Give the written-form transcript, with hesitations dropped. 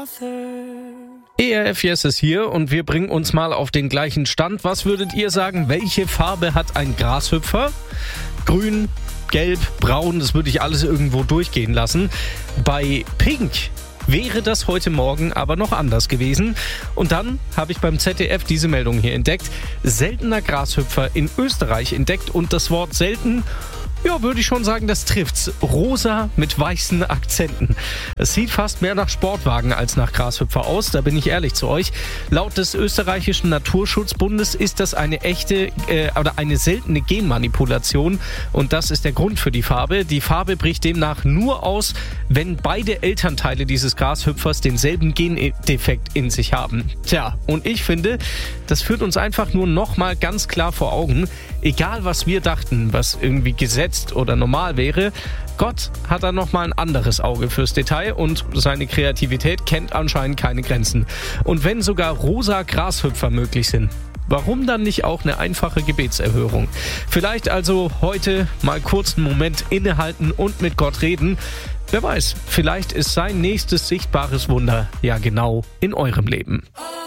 ERF Yes ist hier und wir bringen uns mal auf den gleichen Stand. Was würdet ihr sagen, welche Farbe hat ein Grashüpfer? Grün, gelb, braun, das würde ich alles irgendwo durchgehen lassen. Bei Pink wäre das heute Morgen aber noch anders gewesen. Und dann habe ich beim ZDF diese Meldung hier entdeckt. Seltener Grashüpfer in Österreich entdeckt und das Wort selten, ja, würde ich schon sagen, das trifft's. Rosa mit weißen Akzenten. Es sieht fast mehr nach Sportwagen als nach Grashüpfer aus, da bin ich ehrlich zu euch. Laut des österreichischen Naturschutzbundes ist das eine echte oder eine seltene Genmanipulation und das ist der Grund für die Farbe. Die Farbe bricht demnach nur aus, wenn beide Elternteile dieses Grashüpfers denselben Gendefekt in sich haben. Tja, und ich finde, das führt uns einfach nur nochmal ganz klar vor Augen, egal was wir dachten, was irgendwie gesetzt oder normal wäre, Gott hat da nochmal ein anderes Auge fürs Detail und seine Kreativität kennt anscheinend keine Grenzen. Und wenn sogar rosa Grashüpfer möglich sind, warum dann nicht auch eine einfache Gebetserhörung? Vielleicht also heute mal kurz einen Moment innehalten und mit Gott reden. Wer weiß, vielleicht ist sein nächstes sichtbares Wunder ja genau in eurem Leben.